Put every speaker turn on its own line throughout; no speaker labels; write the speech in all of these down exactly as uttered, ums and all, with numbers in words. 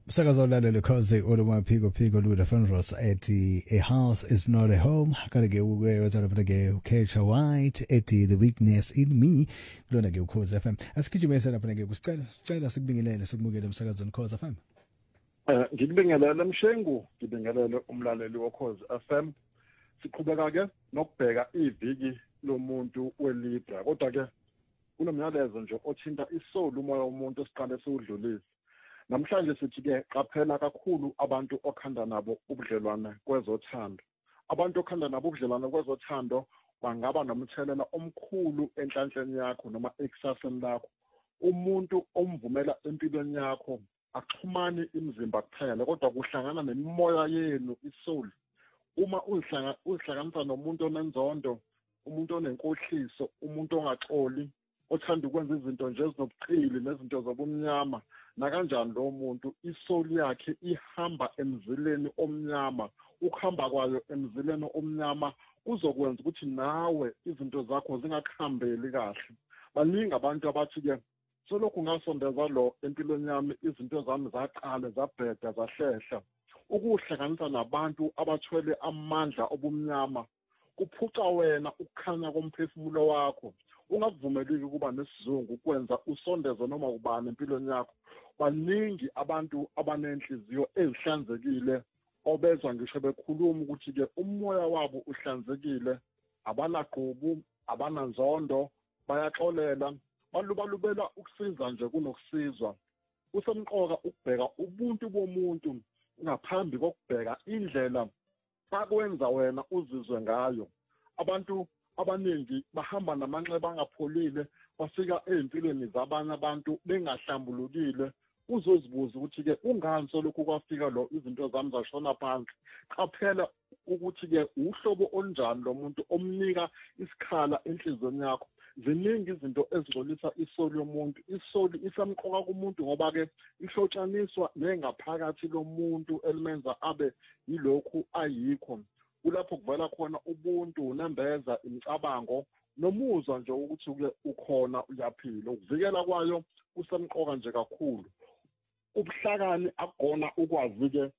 Umsakazo olalele cause oluma phiko phiko luda Fenros ethi a house is not a home kale ke ukuyothala phela ke uKeisha White ethi the weakness in me lona ke uKhosi F M asikijimese lapha ke kusicela sicela sikubingelele sikubukele umsakazo noKhosi F M.
Eh ngikubingelele Mshengu ngibingelele umlaleli woKhosi F M siqhubeka ke nokubheka iviki lomuntu weLibra kodwa ke kunomyalezo nje othinta isoul umoya womuntu esiqale siwudlulise. Namhlanje sithi ke qaphela kakhulu abantu okhanda nabo ubudlelwane kwezothando. Abantu okhanda nabo ubudlelwane kwezothando bangaba nomthelela omkhulu enhlanhleni yakho noma ekusaseni lakho. Umuntu omvumela empilweni yakho akuxhumani imizimba kuphela kodwa kuhlangana nemimoya yenu isoul. Uma uzihlanga uzihlanganisa nomuntu onenzondo, umuntu onenkohliso, umuntu ongaxoli, othanda ukwenza izinto nje ezinobuqili nezinto zobumnyama, na kanjani lo muntu isoul yakhe ihamba emzileni omnyama. Ukuhamba kwayo emzileni omnyama kuzokwenza ukuthi nawe izinto zakho zingakuhambeli kahle. Baningi abantu abathi ke solokhu ngasondeza lo empilweni yami izinto zami zaqala zabheda zahlehla. Ukuhlanganisa nabantu abathwele amandla obumnyama kuphuca wena ukukhanya komphefumulo wakho. Ungakuvumeleki kuba nesizungu ukwenza usondeze noma ubani empilweni yakho. Baningi abantu abanenhliziyo ezihlanzekile obezwa ngisho bekhuluma ukuthi ke umoya wabo uhlanzekile, abanaqhubu, abananzondo, bayaxolela, balubalubela ukusiza nje kunokusizwa. Kusemqoka ukubheka ubuntu bomuntu ngaphambi kokubheka indlela bakwenza wena uzizwe ngayo. Abantu abaningi bahamba namanxeba angapholile bafika ezimpilweni zabanye abantu bengahlambulukile. Uzozibuza ukuthi ke ungani solokhu kwafika lo izinto zami zashona phansi. Qaphela ukuthi ke uhlobo onjani lo muntu omnika isikhala enhlizweni yakho. Ziningi izinto ezingcolisa isoul yomuntu. Isoul isamqoka kumuntu ngoba ke ihlotshaniswa nengaphakathi lomuntu elimenza abe yilokhu ayikho. Kulapho kuvela khona ubuntu, nembeza, imicabango nomuzwa nje ukuthi ke ukhona uyaphila. Ukuvikela kwayo kusemqoka nje kakhulu. Ubuhlakani akugona ukwazi ke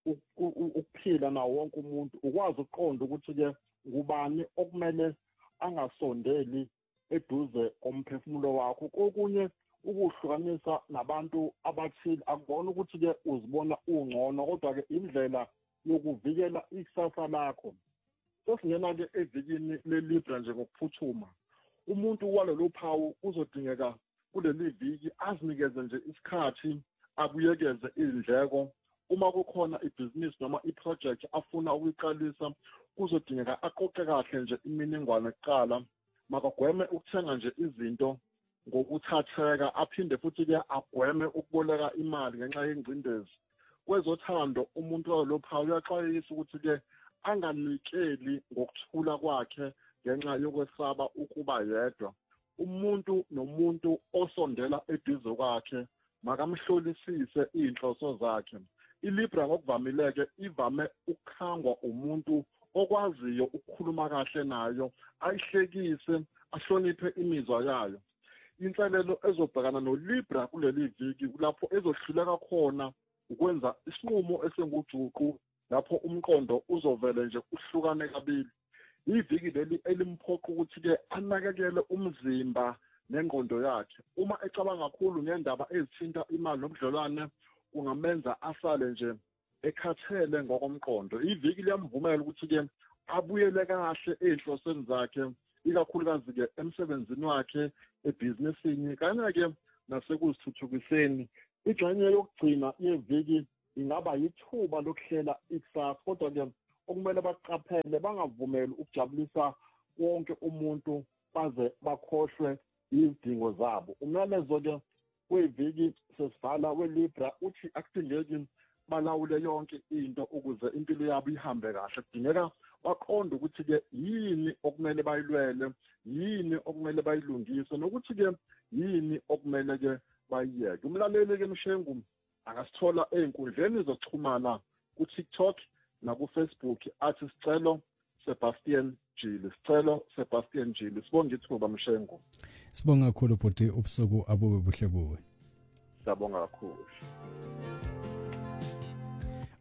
ukuphila nawo wonke umuntu. Ukwazi ukuqonda ukuthi ke ngubani okumele angasondeli eduze komphefumulo wakho. Kokunye ukuhlukanisa nabantu abathile akubona ukuthi ke uzibona ungcono kodwa ke indlela yokuvikela ikusasa lakho. Sesingena ke evikini leLibra nje ngokuphuthuma. Umuntu walelo phawu uzodingeka kuleli viki azinikeze nje isikhathi abuyekeze izindleko. Uma kukhona ibhizinisi noma iproject afuna ukuyiqalisa kuzodingeka aqoqe kahle nje imininingwane kuqala. Makagweme ukuthenga nje izinto ngokuthatheka, aphinde futhi ke agweme ukuboleka imali ngenxa yengcindezi. Kwezothando umuntu walelo phawu uyaxwayisa ukuthi ke anganikeli ngokuthula kwakhe ngenxa yokwesaba ukuba yedwa. Umuntu nomuntu osondela eduze kwakhe makamhlolisise inhloso zakhe. iLibra ngokuvamileke ivame ukukhangwa umuntu okwaziyo ukukhuluma kahle nayo, ayihlekise, ahloniphe imizwa yayo. Inselelo ezobhekana noLibra kuleli viki kulapho ezohluleka khona ukwenza isinqumo esengujuqu, lapho umqondo uzovele nje uhlukane kabili. Iviki leli elimphoqa ukuthi ke anakekele umzimba nengqondo yakhe. Uma ecabanga kakhulu ngendaba ezithinta imali nobudlelwane kungamenza asale nje ekhathele ngokomqondo. Iviki liyamvumela ukuthi ke abuyele kahle ezinhlosweni zakhe, ikakhulukazi ke emsebenzini wakhe, ebhizinisini kanye ke nasekuzithuthukiseni. Ingxenye yokugcina yeviki ingaba yithuba lokuhlela ikusasa kodwa ke okumele baqaphele bangavumeli ukujabulisa wonke umuntu baze bakhohlwe izidingo zabo. Umyalezo ke weviki sesivala weLibra uthi akudingeki balawule yonke into ukuze impilo yabo ihambe kahle. Kudingeka baqonde ukuthi ke yini okumele bayilwele, yini okumele bayilungise nokuthi ke yini okumele ke bayiyeke. Umlaleli ke Mshengu angasithola einkundleni zokuxhumana ku-TikTok na ku-Facebook athi sicelo Sebastian Jili. Sicelo Sebastian Jili. Sibonga ithuba Mshengu.
Sibonga kakhulu bhuti ubusuku abube buhle kuwe.
Siyabonga kakhulu.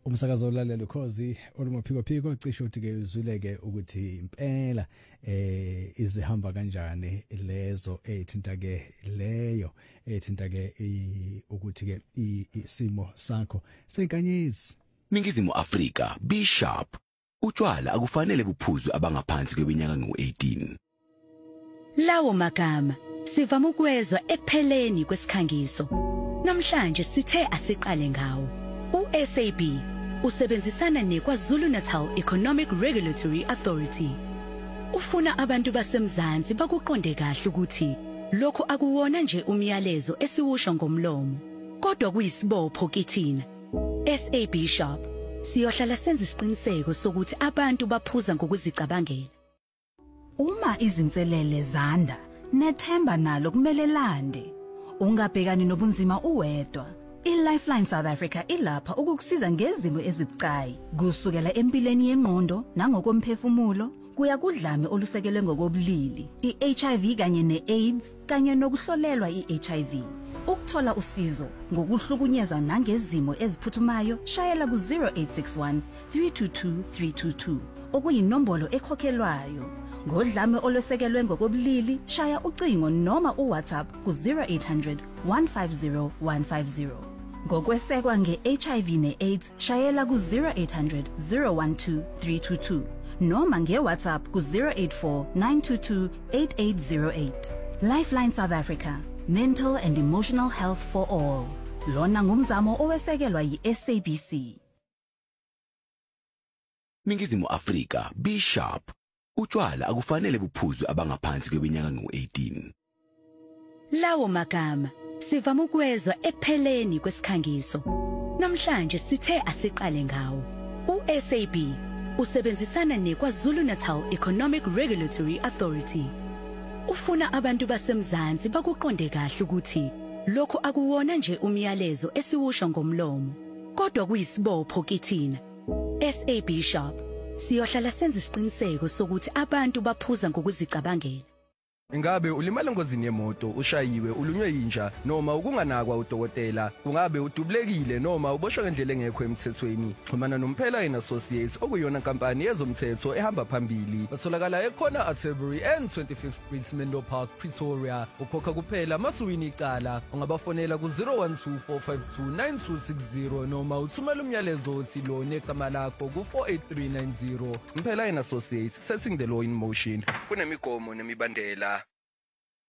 umsakazo olalela ukhozi olumaphiko phiko cishe uthi ke uzwileke ukuthi impela eh izihamba kanjani lezo ethinta ke leyo ethinta ke ukuthi ke isimo sakho senkanyezi.
Ningizimu Afrika be sharp. Utshwala akufanele buphuzwe abangaphansi kweminyaka ngu-eighteen.
Lawo magama sivama ukwezwa ekupheleni kwesikhangiso. Namhlanje sithe asiqale ngawo. U-S A B usebenzisana neKwaZulu Natal Economic Regulatory Authority. Ufuna abantu basemzansi bakuqonde kahle ukuthi lokho akuwona nje umyalezo esiwusho ngomlomo, kodwa kuyisibopho kithina. S A B Sharp siyohlala senza isiqiniseko sokuthi abantu baphuza ngokuzicabangela.
Uma izinselele zanda, nethemba nalo kumele lande. Ungabhekani nobunzima uwedwa. I-Lifeline South Africa ilapha ukukusiza ngezimo ezibucayi, kusukela empilweni yengqondo nangokomphefumulo kuya kudlame olusekelwe ngokobulili, i-H I V kanye ne-AIDS kanye nokuhlolelwa i-H I V. Ukuthola usizo ngokuhlukunyezwa nangezimo eziphuthumayo, shayela ku zero eight six one, three two two, three two two okuyinombolo ekhokhelwayo. Ngodlame olwesekelwe ngokobulili, shaya ucingo noma uWhatsApp ku zero eight hundred, one five zero, one five zero. Ngokwesekwa nge-H I V ne-AIDS, shayela ku zero eight hundred, zero one two, three two two noma nge-WhatsApp ku zero eight four, nine two two, eight eight zero eight. Lifeline South Africa, mental and emotional health for all. Lona ngumzamo owesekelwa yi-S A B C.
Ningizimu Afrika be sharp. Utshwala akufanele buphuzwe abangaphansi kweminyaka ngu-eighteen.
Lawo magama sivama ukwezwa ekupheleni kwesikhangiso. Namhlanje sithe asiqale ngawo. U-S A B usebenzisana neKwaZulu Natal Economic Regulatory Authority. Ufuna abantu basemzansi bakuqonde kahle ukuthi lokho akuwona nje umyalezo esiwusho ngomlomo, kodwa kuyisibopho kithina. S A B Sharp siyohlala senza isiqiniseko sokuthi abantu baphuza ngokuzicabangela.
Ingabe ulimala engozini yemoto, ushayiwe, ulunywe yinja noma ukunganakwa udokotela, ungabe udubulekile noma uboshwe ngendlela engekho emthethweni, xhumana noMphela and Associates okuyona inkampani yezomthetho ehamba phambili. Batholakala ekhona Atterbury and twenty-fifth Street Menlo Park, Pretoria. Ukhokha kuphela masuwini icala. Ungabafonela ku zero one two, four five two, nine two six zero noma uthumela umyalezo othi lo negama lakho ku four eight three nine zero. Mphela and Associates, setting the law in motion. Kunemigomo nemibandela.